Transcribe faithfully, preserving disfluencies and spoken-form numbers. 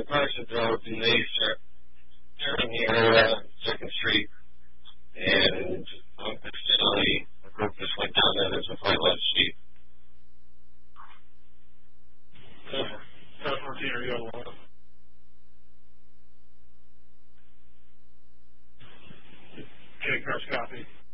Parsons Road, and they start turning here uh, Second Street, and um, accidentally a group just went down there. There's a fight left sheet. South fourteen, are you on one? J. Cars copy.